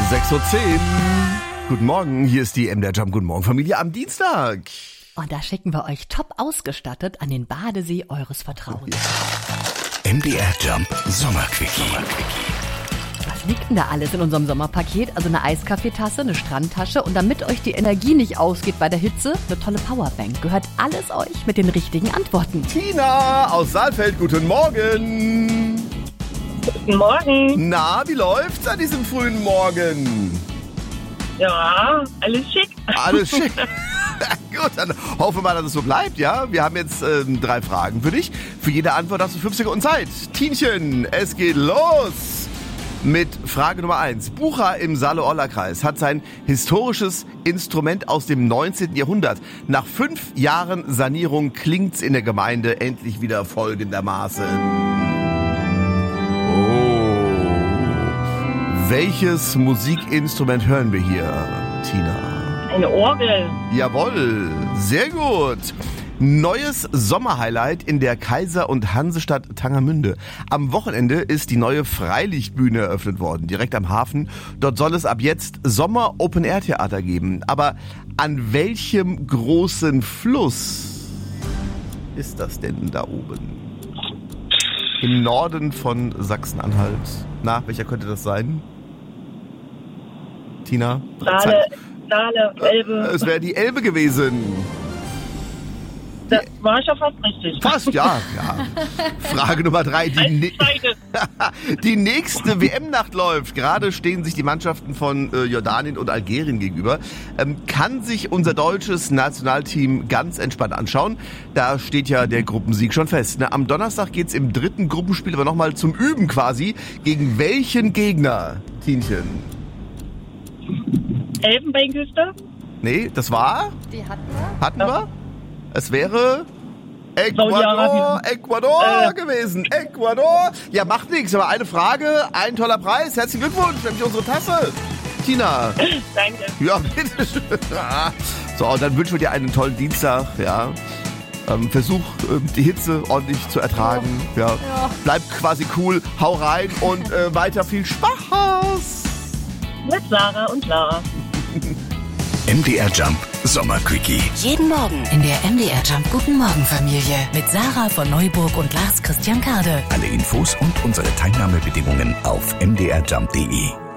6:10 Uhr. Guten Morgen, hier ist die MDR Jump. Guten Morgen, Familie am Dienstag. Und da schicken wir euch top ausgestattet an den Badesee eures Vertrauens. MDR Jump Sommerquickie. Was liegt denn da alles in unserem Sommerpaket? Also eine Eiskaffeetasse, eine Strandtasche und damit euch die Energie nicht ausgeht bei der Hitze, eine tolle Powerbank. Gehört alles euch mit den richtigen Antworten. Tina aus Saalfeld, guten Morgen. Guten Morgen. Na, wie läuft's an diesem frühen Morgen? Ja, alles schick. Alles schick. Gut, dann hoffen wir mal, dass es so bleibt, ja? Wir haben jetzt 3 Fragen für dich. Für jede Antwort hast du 5 Sekunden Zeit. Tienchen, es geht los mit Frage Nummer 1. Bucha im Saale-Orla-Kreis hat sein historisches Instrument aus dem 19. Jahrhundert. Nach 5 Jahren Sanierung klingt's in der Gemeinde endlich wieder folgendermaßen. Welches Musikinstrument hören wir hier, Tina? Eine Orgel. Jawohl, sehr gut. Neues Sommerhighlight in der Kaiser- und Hansestadt Tangermünde. Am Wochenende ist die neue Freilichtbühne eröffnet worden, direkt am Hafen. Dort soll es ab jetzt Sommer-Open-Air-Theater geben. Aber an welchem großen Fluss ist das denn da oben? Im Norden von Sachsen-Anhalt. Na, welcher könnte das sein? Tina? Saale, Elbe. Es wäre die Elbe gewesen. Das war schon fast richtig. Fast, ja. Frage Nummer 3. Die nächste WM-Nacht läuft. Gerade stehen sich die Mannschaften von Jordanien und Algerien gegenüber. Kann sich unser deutsches Nationalteam ganz entspannt anschauen. Da steht ja der Gruppensieg schon fest. Am Donnerstag geht's im 3. Gruppenspiel aber nochmal zum Üben quasi. Gegen welchen Gegner, Tienchen? Elfenbeinküste? Nee, das war? Die hatten Hatten wir? Es wäre Ecuador gewesen. Ecuador. Ja, macht nichts. Aber eine Frage, ein toller Preis. Herzlichen Glückwunsch, nämlich unsere Tasse. Tina. Danke. Ja, bitteschön. So, und dann wünschen wir dir einen tollen Dienstag. Ja. Versuch, die Hitze ordentlich zu ertragen. Ja. Bleib quasi cool, hau rein und weiter viel Spaß. Mit Sarah und Lara. MDR Jump Sommerquickie. jeden Morgen in der MDR Jump Guten Morgen Familie mit Sarah von Neuburg und Lars Christian Kade. Alle Infos und unsere Teilnahmebedingungen auf mdrjump.de.